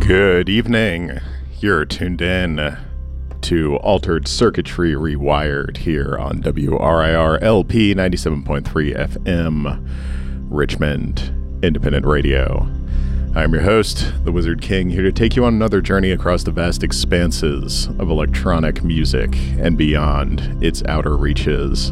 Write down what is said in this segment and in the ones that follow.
Good evening. You're tuned in to Altered Circuitry Rewired here on WRIR LP 97.3 FM, Richmond Independent Radio. I'm your host, the Wizard King, here to take you on another journey across the vast expanses of electronic music and beyond its outer reaches.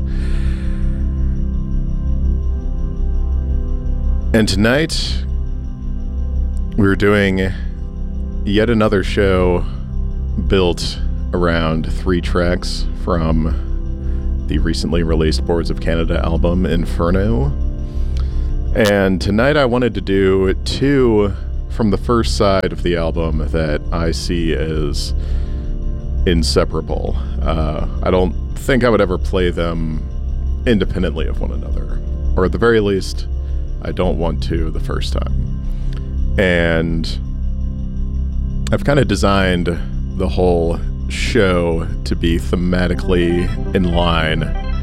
And tonight, we're doing yet another show built around 3 tracks from the recently released Boards of Canada album, Inferno. And tonight I wanted to do 2 from the first side of the album that I see as inseparable. I don't think I would ever play them independently of one another. Or at the very least, I don't want to the first time. And I've kind of designed the whole show to be thematically in line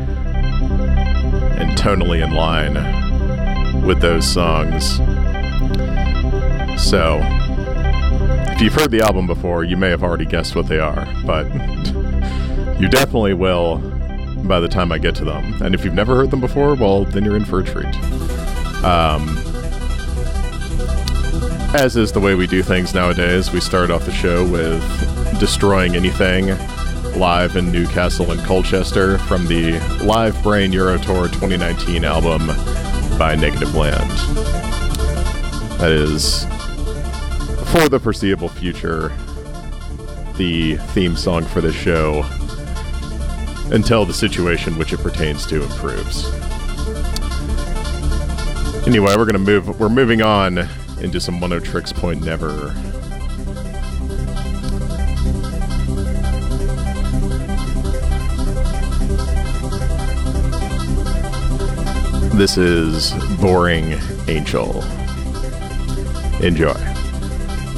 and tonally in line with those songs. So, if you've heard the album before, you may have already guessed what they are, but you definitely will by the time I get to them. And if you've never heard them before, well, then you're in for a treat. As is the way we do things nowadays, we start off the show with Destroying Anything, live in Newcastle and Colchester, from the Live Brain Euro Tour 2019 album by Negative Land. That is, for the foreseeable future, the theme song for this show, until the situation which it pertains to improves. Anyway, we're moving on into some Oneohtrix Point Never. This is Boring Angel. Enjoy.